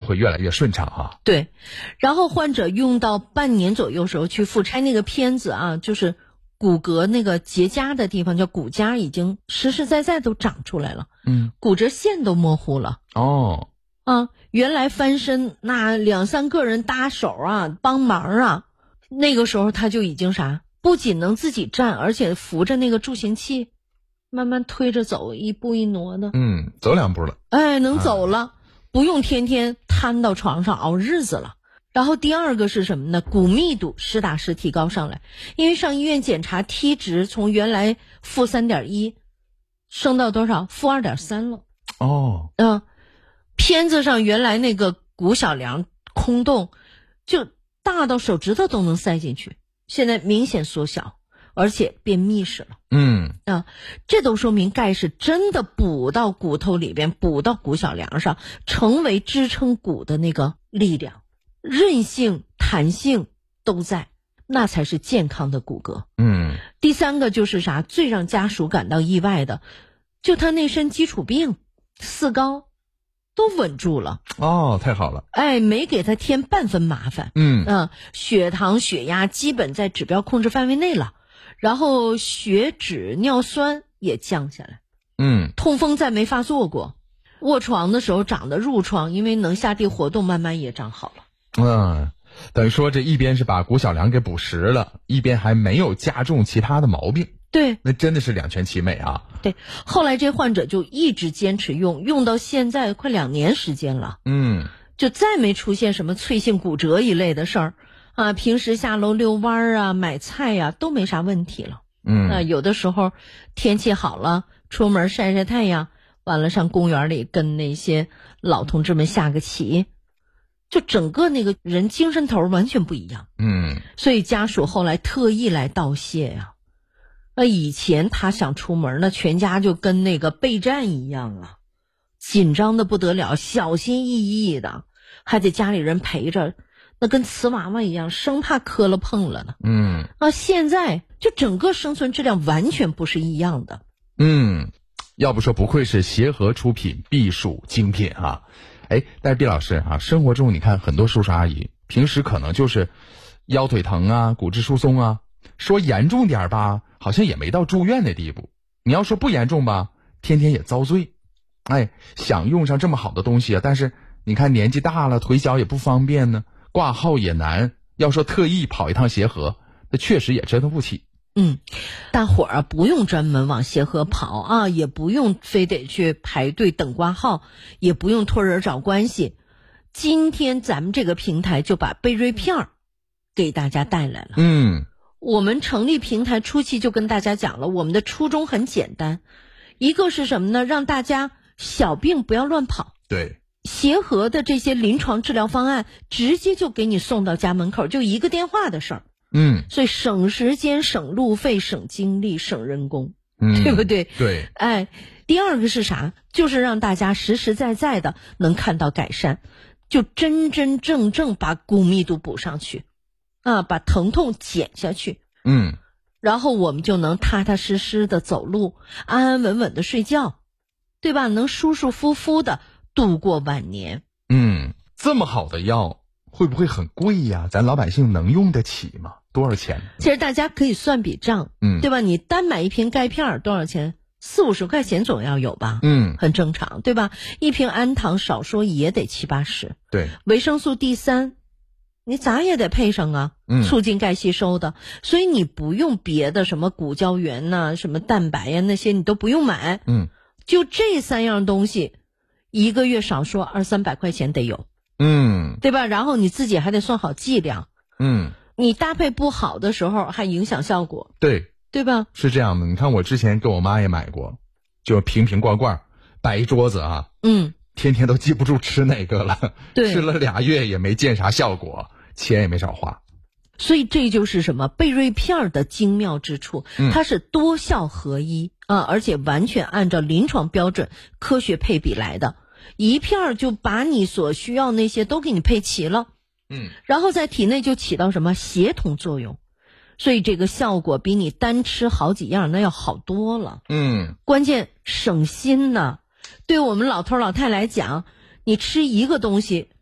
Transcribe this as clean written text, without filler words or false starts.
会越来越顺畅哈。 对，然后患者用到半年左右时候去复拆那个片子啊，就是骨骼那个结痂的地方叫骨痂已经实实在在都长出来了，骨折线都模糊了。原来翻身那2-3个人搭手啊帮忙啊，那个时候他就已经不仅能自己站，而且扶着那个助行器慢慢推着走，一步一挪的。 走2步了。 能走了，不用天天瘫到床上熬日子了。然后第二个是什么呢？骨密度实打实提高上来，因为上医院检查 T 值从原来负 3.1 升到多少？负 2.3 了。片子上原来那个骨小梁空洞就大到手指头都能塞进去，现在明显缩小，而且变密实了。这都说明钙是真的补到骨头里边，补到骨小梁上，成为支撑骨的那个力量，韧性弹性都在，那才是健康的骨骼。第三个就是最让家属感到意外的，就他那身基础病4高都稳住了。 太好了。 没给他添半分麻烦。血糖血压基本在指标控制范围内了，然后血脂尿酸也降下来。痛风再没发作过，卧床的时候长的褥疮因为能下地活动慢慢也长好了。 等于说这一边是把骨小梁给补实了，一边还没有加重其他的毛病。 对， 那真的是两全其美啊。 对，后来这患者就一直坚持用到现在快2年时间了。就再没出现什么脆性骨折一类的事儿啊，平时下楼遛弯啊买菜啊都没啥问题了。有的时候天气好了出门晒晒太阳，完了上公园里跟那些老同志们下个棋，就整个那个人精神头完全不一样。所以家属后来特意来道谢呀。以前他想出门，那全家就跟那个备战一样啊，紧张的不得了，小心翼翼的，还得家里人陪着，那跟瓷娃娃一样，生怕磕了碰了呢。现在就整个生存质量完全不是一样的。 要不说不愧是协和出品必属精品啊。但是毕老师啊，生活中你看很多叔叔阿姨平时可能就是腰腿疼啊，骨质疏松啊，说严重点吧好像也没到住院的地步，你要说不严重吧天天也遭罪。想用上这么好的东西啊，但是你看年纪大了，腿脚也不方便呢，挂号也难，要说特意跑一趟协和，那确实也折腾不起。 大伙儿不用专门往协和跑啊，也不用非得去排队等挂号，也不用托人找关系。今天咱们这个平台就把贝瑞片给大家带来了。我们成立平台初期就跟大家讲了，我们的初衷很简单，一个是什么呢？让大家小病不要乱跑。 对， 协和的这些临床治疗方案直接就给你送到家门口，就一个电话的事儿。所以省时间、省路费、省精力、省人工，对不对？ 对。 第二个是就是让大家实实在在的能看到改善，就真真正正把骨密度补上去啊，把疼痛减下去。然后我们就能踏踏实实的走路，安安稳稳的睡觉，对吧？能舒舒服服的度过晚年。 这么好的药会不会很贵呀？咱老百姓能用得起吗？多少钱？ 其实大家可以算笔账，对吧？你单买一瓶钙片多少钱？40-50块钱总要有吧？很正常，对吧？一瓶氨糖少说也得70-80。 对， 维生素 D3你咋也得配上啊，促进钙吸收的。所以你不用别的什么骨胶原呐、什么蛋白呀那些你都不用买。就这3样东西，一个月少说200-300块钱得有。对吧？然后你自己还得算好剂量。你搭配不好的时候还影响效果。对吧？ 是这样的，你看我之前给我妈也买过，就瓶瓶罐罐摆一桌子啊。天天都记不住吃哪个了。对，吃了2月也没见啥效果，钱也没少花。 所以这就是什么贝瑞片的精妙之处，它是多效合一啊，而且完全按照临床标准科学配比来的，一片就把你所需要那些都给你配齐了。然后在体内就起到什么协同作用，所以这个效果比你单吃好几样那要好多了。关键省心呢。对我们老头老太来讲，你吃一个东西